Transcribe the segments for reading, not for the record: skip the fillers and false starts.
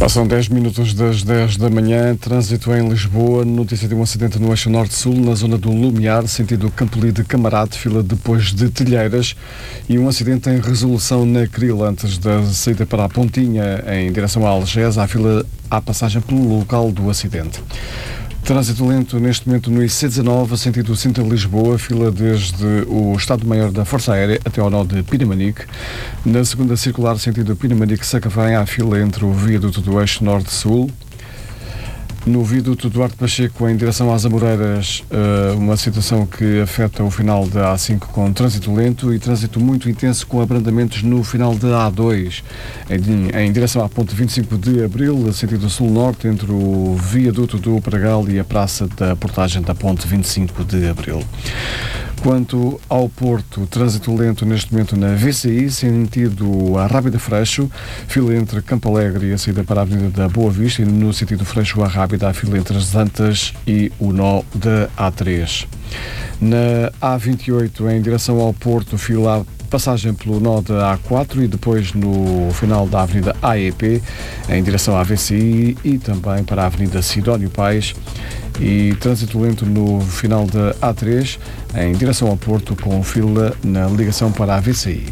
Passam 10 minutos das 10 da manhã, trânsito em Lisboa, notícia de um acidente no eixo norte-sul, na zona do Lumiar, sentido Campo de Camarate, fila depois de Telheiras, e um acidente em resolução na Cril, antes da saída para a Pontinha, em direção a Algés, há fila à passagem pelo local do acidente. Trânsito lento neste momento no IC19, sentido Sintra-Lisboa, fila desde o Estado-Maior da Força Aérea até ao nó de Pinamanique. Na segunda circular, sentido Pinamanique-Sacavém, há fila entre o viaduto do eixo norte-sul. No viaduto Duarte Pacheco, em direção às Amoreiras, uma situação que afeta o final da A5 com trânsito lento e trânsito muito intenso com abrandamentos no final da A2, em direção à ponte 25 de Abril, sentido sul-norte, entre o viaduto do Pragal e a praça da portagem da ponte 25 de Abril. Quanto ao Porto, trânsito lento neste momento na VCI, sentido a Rábida Freixo, fila entre Campo Alegre e a saída para a Avenida da Boa Vista, e no sentido Freixo a Rábida, a fila entre as Antas e o nó da A3. Na A28, em direção ao Porto, fila a passagem pelo nó da A4 e depois no final da Avenida AEP, em direção à VCI e também para a Avenida Sidónio Pais, e trânsito lento no final da A3, em direção ao Porto, com fila na ligação para a VCI.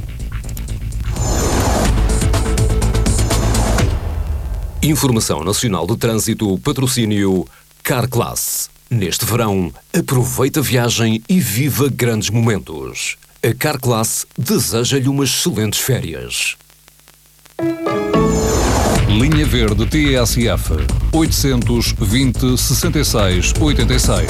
Informação Nacional do Trânsito, patrocínio Carclass. Neste verão, aproveita a viagem e viva grandes momentos. A Carclass deseja-lhe umas excelentes férias. Linha Verde TSF 820 66 86.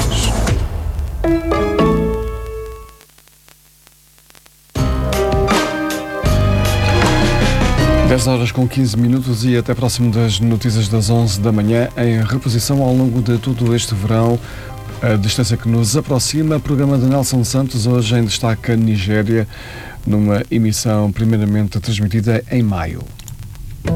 Dez horas com 15 minutos e até próximo das notícias das 11 da manhã, em reposição ao longo de todo este verão. A distância que nos aproxima, programa de Nelson Santos, hoje em destaque a Nigéria, numa emissão primeiramente transmitida em maio.